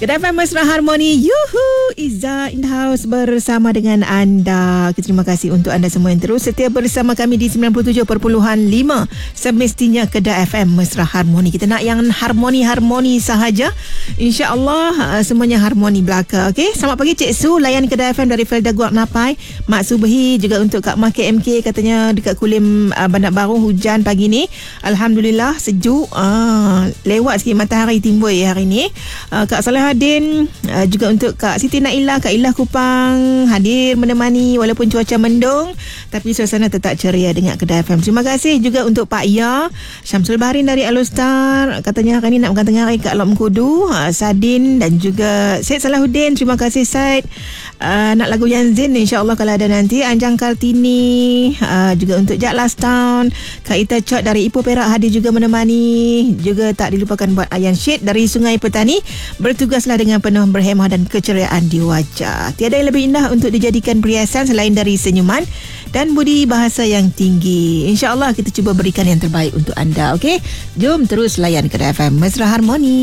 Kedai FM Mesra Harmoni, yuhu, Izzah in the house bersama dengan anda. Terima kasih untuk anda semua yang terus setia bersama kami di 97.5 semestinya Kedai FM Mesra Harmoni. Kita nak yang harmoni-harmoni sahaja. InsyaAllah semuanya harmoni belaka. Okey, selamat pagi Cik Su, layan Kedai FM dari Felda Guak Napai. Mak Subhi juga untuk Kak Mah KMK, katanya dekat Kulim Bandar Baru hujan pagi ni. Alhamdulillah sejuk. Lewat sikit matahari timbul hari ni. Kak Salahuddin, juga untuk Kak Siti Nailah, Kak Ilah Kupang hadir menemani walaupun cuaca mendung, tapi suasana tetap ceria dengan Kedai FM. Terima kasih juga untuk Pak Ya Syamsul Baharin dari Alustar, katanya hari ni nak makan tengah hari kat Lok Mengkudu. Sadin dan juga Syed Salahuddin, terima kasih Syed. Nak lagu Yanzin insyaAllah kalau ada nanti. Anjang Kartini, juga untuk Jack Last Town. Kak Ita Chot dari Ipoh Perak hadir juga menemani. Juga tak dilupakan buat Ayan Syed dari Sungai Petani. Bertugaslah dengan penuh berhemah dan keceriaan di wajah. Tiada yang lebih indah untuk dijadikan perhiasan selain dari senyuman dan budi bahasa yang tinggi. InsyaAllah kita cuba berikan yang terbaik untuk anda. Okey, jom terus layan Kedai FM Mesra Harmoni.